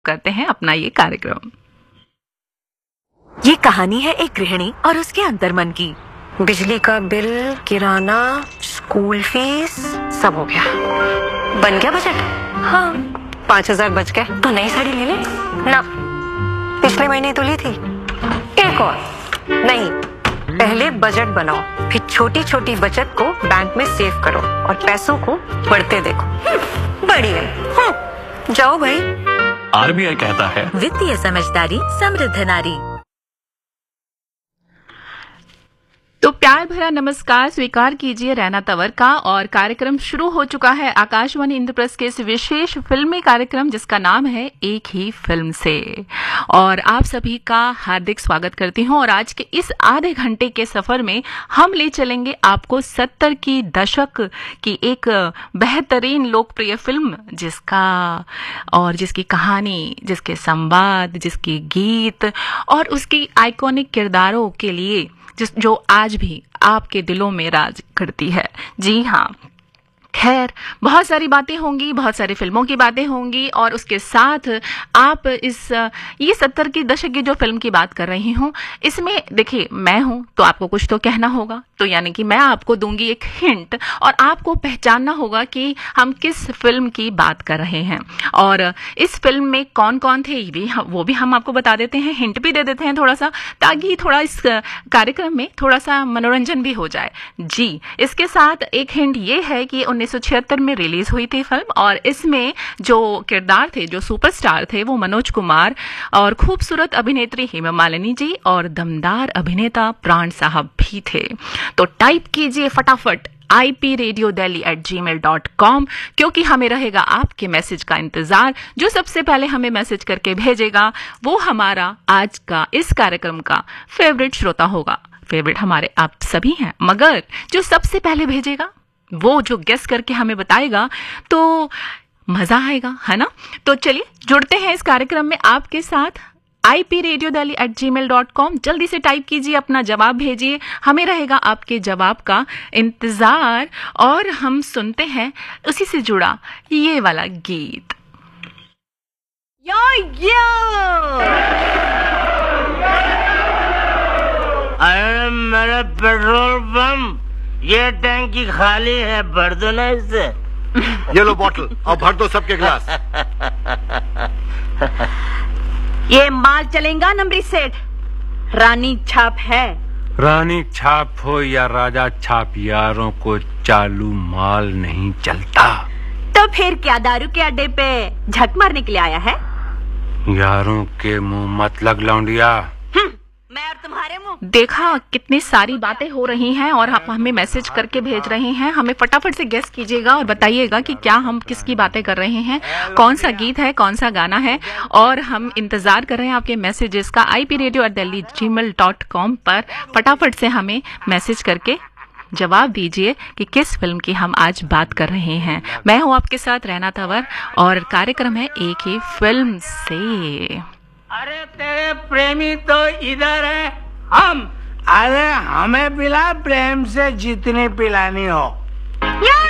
करते हैं अपना ये कार्यक्रम। ये कहानी है एक गृहिणी और उसके अंतर्मन की। बिजली का बिल, किराना, स्कूल फीस सब हो गया। बन गया बजट? हाँ, 5,000 बच गए तो नई साड़ी ले ले ना। पिछले महीने तो ली थी। एक और नहीं, पहले बजट बनाओ, फिर छोटी छोटी बचत को बैंक में सेव करो और पैसों को बढ़ते देखो। बढ़िया। जाओ भाई। आरबीआई कहता है, वित्तीय समझदारी समृद्ध नारी। तो प्यार भरा नमस्कार स्वीकार कीजिए रैना तंवर का। और कार्यक्रम शुरू हो चुका है आकाशवाणी इंद्रप्रस्थ के इस विशेष फिल्मी कार्यक्रम जिसका नाम है एक ही फिल्म से। और आप सभी का हार्दिक स्वागत करती हूं। और आज के इस आधे घंटे के सफर में हम ले चलेंगे आपको 70 की दशक की एक बेहतरीन लोकप्रिय फिल्म जिसकी कहानी, जिसके संवाद, जिसके गीत और उसकी आइकॉनिक किरदारों के लिए जो आज भी आपके दिलों में राज करती है। जी हाँ, खैर बहुत सारी बातें होंगी, बहुत सारी फिल्मों की बातें होंगी और उसके साथ आप ये 70 की दशक की जो फिल्म की बात कर रही हूँ, इसमें देखिए मैं हूँ तो आपको कुछ तो कहना होगा। तो यानी कि मैं आपको दूंगी एक हिंट और आपको पहचानना होगा कि हम किस फिल्म की बात कर रहे हैं। और इस फिल्म में कौन कौन थे वो भी हम आपको बता देते हैं, हिंट भी दे देते हैं थोड़ा सा, ताकि थोड़ा इस कार्यक्रम में थोड़ा सा मनोरंजन भी हो जाए। जी, इसके साथ एक हिंट ये है कि 1976 में रिलीज हुई थी फिल्म और इसमें जो किरदार थे, जो सुपरस्टार थे, वो मनोज कुमार और खूबसूरत अभिनेत्री हेमा मालिनी जी और दमदार अभिनेता प्राण साहब भी थे। तो टाइप कीजिए फटाफट ipradio.delhi@gmail.com क्योंकि हमें रहेगा आपके मैसेज का इंतजार। जो सबसे पहले हमें मैसेज करके भेजेगा वो हमारा आज का इस कार्यक्रम का फेवरेट श्रोता होगा। फेवरेट हमारे आप सभी हैं, मगर जो सबसे पहले भेजेगा, वो जो गेस करके हमें बताएगा, तो मजा आएगा, है ना। तो चलिए जुड़ते हैं इस कार्यक्रम में आपके साथ। ipradio.delhi@gmail.com जल्दी से टाइप कीजिए, अपना जवाब भेजिए, हमें रहेगा आपके जवाब का इंतजार। और हम सुनते हैं उसी से जुड़ा ये वाला गीत। यो यो अरे मेरा पेट्रोल पंप, ये टैंकी खाली है, भर दो ना इससे। ये लो बोतल और भर दो सबके ग्लास। ये माल चलेगा नंबरी सेठ, रानी छाप है। रानी छाप हो या राजा छाप, यारों को चालू माल नहीं चलता। तो फिर क्या दारू के अड्डे पे झक मारने के लिए आया है? यारों के मुंह मत लग लौंडिया। मैं और तुम्हारे मुंह। देखा कितनी सारी बातें हो रही हैं और आप हमें मैसेज करके भेज रहे हैं। हमें फटाफट से गेस कीजिएगा और बताइएगा कि क्या हम किसकी बातें कर रहे हैं, कौन सा गीत है, कौन सा गाना है। और हम इंतजार कर रहे हैं आपके मैसेजेस का। ipradio@delhi@gmail.com पर फटाफट से हमें मैसेज करके जवाब दीजिए कि किस फिल्म की हम आज बात कर रहे हैं। मैं हूँ आपके साथ रैना तंवर और कार्यक्रम है एक ही फिल्म से। अरे तेरे प्रेमी तो इधर है, हम। अरे हमें पिला प्रेम से जितनी पिलानी हो।